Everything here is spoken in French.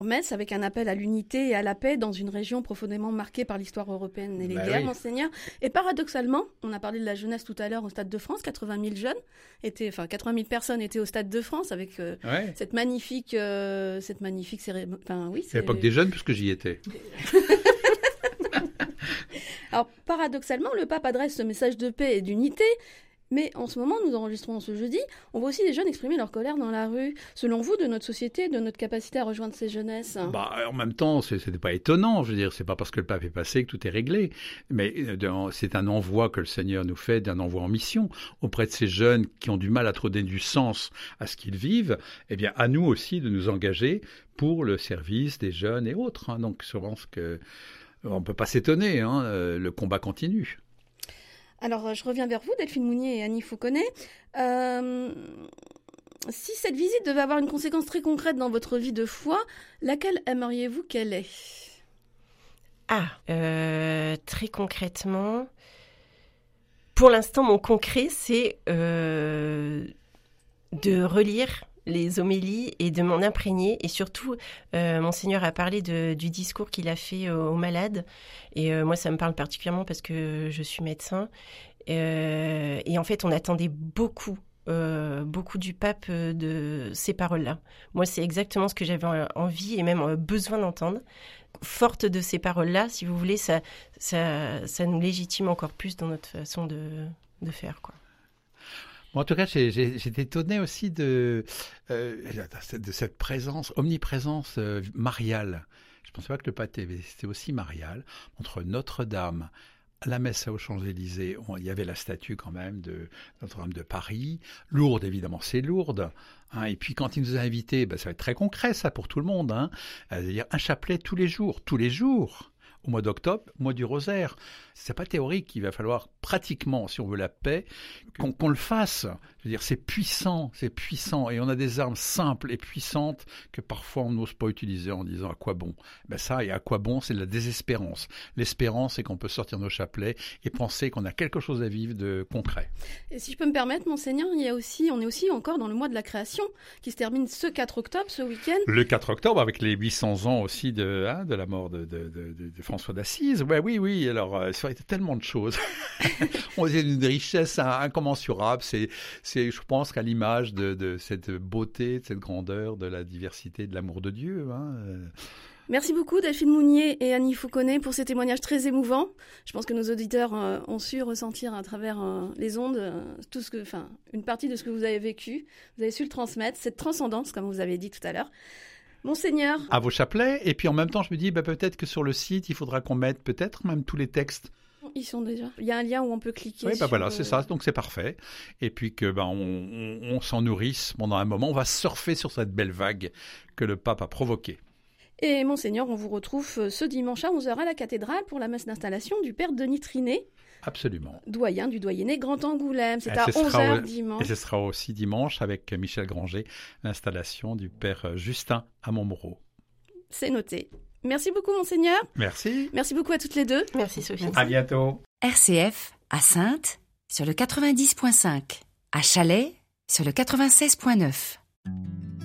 Metz avec un appel à l'unité et à la paix dans une région profondément marquée par l'histoire européenne et les guerres, Monseigneur. Et paradoxalement, on a parlé de la jeunesse tout à l'heure au Stade de France, 80 000 personnes étaient au Stade de France avec cette magnifique cérémonie. C'est l'époque des jeunes puisque j'y étais. Alors paradoxalement, le pape adresse ce message de paix et d'unité. Mais en ce moment, nous enregistrons ce jeudi, on voit aussi des jeunes exprimer leur colère dans la rue. Selon vous, de notre société, de notre capacité à rejoindre ces jeunesses? En même temps, c'était pas étonnant. Je veux dire, c'est pas parce que le pape est passé que tout est réglé. Mais c'est un envoi que le Seigneur nous fait, d'un envoi en mission auprès de ces jeunes qui ont du mal à donner du sens à ce qu'ils vivent. Eh bien, à nous aussi de nous engager pour le service des jeunes et autres. Donc, je pense que on peut pas s'étonner. Le combat continue. Alors, je reviens vers vous, Delphine Mounier et Annie Fauconnet. Si cette visite devait avoir une conséquence très concrète dans votre vie de foi, laquelle aimeriez-vous qu'elle ait ? Très concrètement, pour l'instant, mon concret, c'est de relire les homélies et de m'en imprégner. Et surtout, Monseigneur a parlé du discours qu'il a fait aux malades. Et moi, ça me parle particulièrement parce que je suis médecin. Et en fait, on attendait beaucoup du pape de ces paroles-là. Moi, c'est exactement ce que j'avais envie et même besoin d'entendre. Forte de ces paroles-là, si vous voulez, ça nous légitime encore plus dans notre façon de faire, quoi. En tout cas, j'étais étonné aussi de cette présence, omniprésence mariale. Je ne pensais pas que le pape c'était aussi marial. Entre Notre-Dame, à la messe aux Champs-Élysées, il y avait la statue quand même de Notre-Dame de Paris. Lourdes, évidemment, c'est Lourdes. Et puis quand il nous a invités, ça va être très concret ça pour tout le monde. C'est-à-dire un chapelet tous les jours. Au mois d'octobre, mois du rosaire. C'est pas théorique, il va falloir pratiquement, si on veut la paix, qu'on le fasse. Je veux dire, c'est puissant, et on a des armes simples et puissantes que parfois on n'ose pas utiliser en disant à quoi bon. Ça, et à quoi bon, c'est de la désespérance. L'espérance, c'est qu'on peut sortir nos chapelets et penser qu'on a quelque chose à vivre de concret. Et si je peux me permettre, Monseigneur, on est aussi encore dans le mois de la création, qui se termine ce 4 octobre, ce week-end. Le 4 octobre, avec les 800 ans aussi de la mort de François d'Assise. Oui, alors ça aurait été tellement de choses. On a une richesse incommensurable. C'est, je pense, qu'à l'image de cette beauté, de cette grandeur, de la diversité, de l'amour de Dieu. Merci beaucoup Delphine Mounier et Annie Fauconnet pour ces témoignages très émouvants. Je pense que nos auditeurs ont su ressentir à travers les ondes une partie de ce que vous avez vécu. Vous avez su le transmettre, cette transcendance, comme vous avez dit tout à l'heure. Monseigneur. À vos chapelets. Et puis en même temps, je me dis, peut-être que sur le site, il faudra qu'on mette peut-être même tous les textes. Ils sont déjà. Il y a un lien où on peut cliquer. Oui, voilà, c'est ça. Donc c'est parfait. Et puis que on s'en nourrisse pendant un moment. On va surfer sur cette belle vague que le pape a provoquée. Et Monseigneur, on vous retrouve ce dimanche à 11h à la cathédrale pour la messe d'installation du Père Denis Trinet. Absolument. Doyen du doyenné Grand Angoulême. C'est à 11h dimanche. Et ce sera aussi dimanche avec Michel Granger, l'installation du Père Justin à Montmoreau. C'est noté. Merci beaucoup, Monseigneur. Merci. Merci beaucoup à toutes les deux. Merci, Sophie. À bientôt. RCF, à Saintes, sur le 90.5. À Chalais, sur le 96.9.